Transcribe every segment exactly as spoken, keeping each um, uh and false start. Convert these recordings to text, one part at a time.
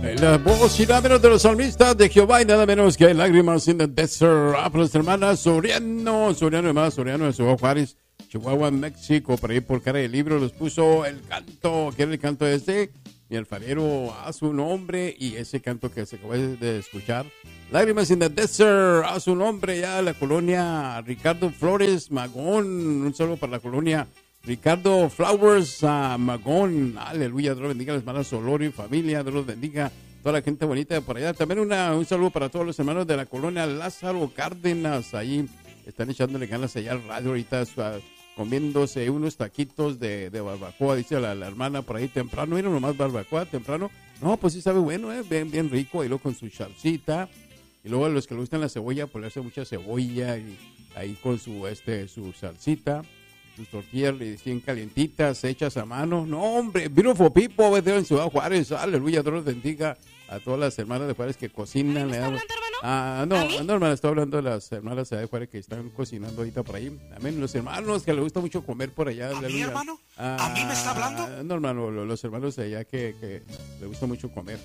La voz y nada menos de los salmistas de Jehová y nada menos que Lágrimas in the Desert. Ah, por las hermanas Soriano, Soriano, hermana Soriano de Ciudad Juárez, Chihuahua, México, por ahí por cara del libro los puso el canto, que era el canto este, mi alfarero a su nombre, y ese canto que se acabó de escuchar, Lágrimas in the Desert, a su nombre, ya la colonia Ricardo Flores Magón, un saludo para la colonia Ricardo Flowers uh, Magón, aleluya, Dios los bendiga, las hermanas Solorio y familia, Dios los bendiga, toda la gente bonita de por allá. También una, un saludo para todos los hermanos de la colonia Lázaro Cárdenas, ahí están echándole ganas allá al radio ahorita, uh, comiéndose unos taquitos de, de barbacoa, dice la, la hermana por ahí temprano, mira nomás barbacoa temprano, no, pues sí sabe bueno, eh, bien, bien rico, y luego con su salsita, y luego a los que le gustan la cebolla, ponerse mucha cebolla, y ahí con su, este, su salsita, sus tortillas recién calientitas, hechas a mano. No, hombre, beautiful people, en Ciudad Juárez, aleluya, Dios los bendiga a todas las hermanas de Juárez que cocinan. ¿A mí me está hablando, hermano? Ah, no, no, hermana, estoy hablando de las hermanas de Juárez que están cocinando ahorita por ahí. Amén, los hermanos que les gusta mucho comer por allá. ¿A mí, hermano? Ah, ¿A mí me está hablando? No, hermano, los hermanos de allá que, que les gusta mucho comer.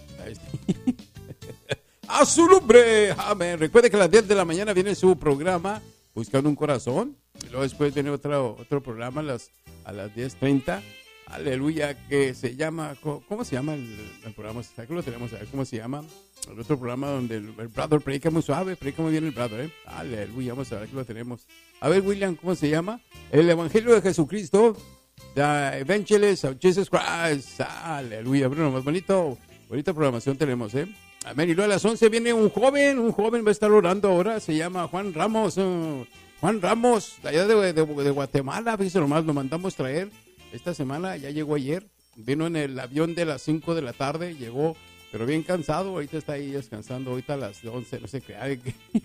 A su nombre, amén. Recuerde que a las diez de la mañana viene su programa Buscando un Corazón. Y luego después viene otro, otro programa a las, a las diez treinta. Aleluya, que se llama, ¿cómo se llama el, el programa? Aquí lo tenemos, a ver cómo se llama. El otro programa donde el, el brother predica muy suave, predica muy bien el brother, ¿eh? Aleluya, vamos a ver, aquí lo tenemos. A ver, William, ¿cómo se llama? El Evangelio de Jesucristo, The Evangelist of Jesus Christ. Aleluya, Bruno, más bonito, bonita programación tenemos, ¿eh? Amén. Y luego a las once viene un joven, un joven va a estar orando ahora, se llama Juan Ramos, uh, Juan Ramos, de allá de, de, de Guatemala, fíjese nomás, lo mandamos traer esta semana, ya llegó ayer, vino en el avión de las cinco de la tarde, llegó, pero bien cansado, ahorita está ahí descansando, ahorita a las once, no sé qué.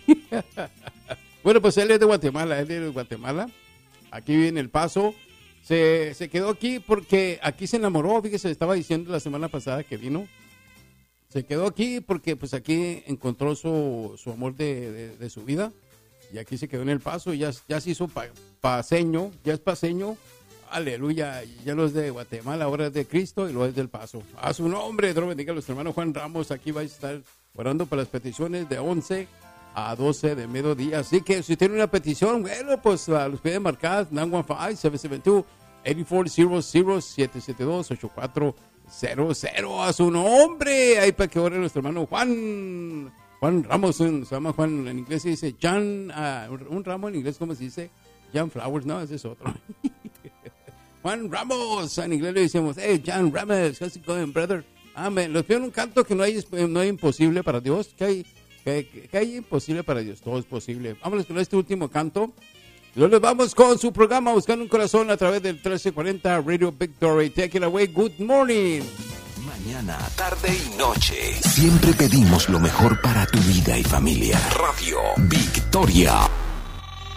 Bueno, pues él es de Guatemala, él es de Guatemala, aquí vive en El Paso, se, se quedó aquí porque aquí se enamoró, fíjese, estaba diciendo la semana pasada que vino, se quedó aquí porque pues aquí encontró su, su amor de, de, de su vida, y aquí se quedó en El Paso, y ya, ya se hizo pa, paseño, ya es paseño, aleluya, ya no es de Guatemala, ahora es de Cristo y lo es del Paso. A su nombre, Dios bendiga a los hermanos Juan Ramos, aquí vais a estar orando para las peticiones de once a doce de mediodía, así que si tiene una petición, bueno, pues uh, los pueden marcar, nueve uno cinco, siete siete dos, ocho cuatro cero cero, siete siete dos, ocho cuatro cero cero, a su nombre, ahí para que ore nuestro hermano Juan, Juan Ramos, se llama Juan, en inglés se dice John, uh, un ramo en inglés, ¿cómo se dice? John Flowers, no, ese es otro. Juan Ramos, en inglés le decimos, hey, John Ramos, how's it going, brother? Amén. Los pido un canto que no hay, no hay imposible para Dios, que hay, que, que hay imposible para Dios, todo es posible. Vámonos con este último canto. Luego nos vamos con su programa Buscando un Corazón a través del trece cuarenta Radio Victory. Take it away, good morning. Mañana, tarde y noche. Siempre pedimos lo mejor para tu vida y familia. Radio Victoria.